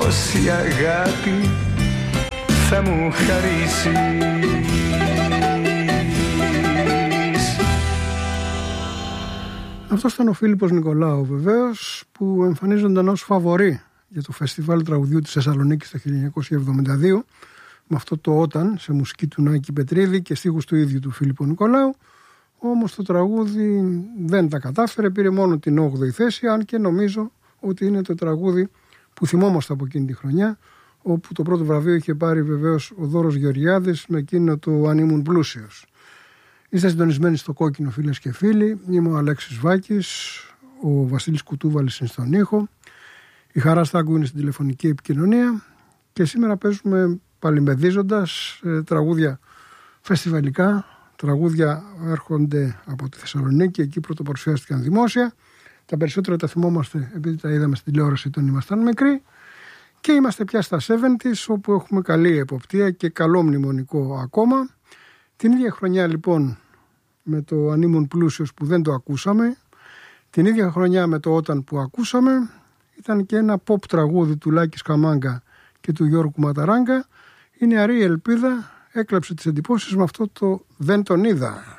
πόση αγάπη θα μου χαρίσεις. Αυτός ήταν ο Φίλιππος Νικολάου βεβαίως, που εμφανίζονταν ως φαβορί για το φεστιβάλ τραγουδιού της Θεσσαλονίκης το 1972, με αυτό το «Όταν», σε μουσική του Νάκη Πετρίδη και στίχους του ίδιου του Φίλιππου Νικολάου. Όμως το τραγούδι δεν τα κατάφερε, πήρε μόνο την 8η θέση, αν και νομίζω ότι είναι το τραγούδι που θυμόμαστε από εκείνη τη χρονιά, όπου το πρώτο βραβείο είχε πάρει βεβαίως ο Δώρος Γεωργιάδης με εκείνο το «Αν ήμουν πλούσιος». Είστε συντονισμένοι στο Κόκκινο, φίλες και φίλοι. Είμαι ο Αλέξης Βάκης, ο Βασίλης Κουτούβαλης είναι στον ήχο, η Χαρά Στάγκου είναι στην τηλεφωνική επικοινωνία και σήμερα παίζουμε παλιμπεδίζοντας τραγούδια φεστιβαλικά. Τραγούδια έρχονται από τη Θεσσαλονίκη, εκεί πρωτοπαρουσιάστηκαν δημόσια. Τα περισσότερα τα θυμόμαστε επειδή τα είδαμε στην τηλεόραση όταν ήμασταν μικροί. Και είμαστε πια στα 70's, όπου έχουμε καλή εποπτεία και καλό μνημονικό ακόμα. Την ίδια χρονιά λοιπόν με το «Αν ήμουν πλούσιος» που δεν το ακούσαμε, την ίδια χρονιά με το «Όταν» που ακούσαμε, ήταν και ένα pop τραγούδι του Λάκη Σκαμάγκα και του Γιώργου Ματαράγκα. Η νεαρή ελπίδα έκλαψε τις εντυπώσεις με αυτό το «Δεν τον είδα».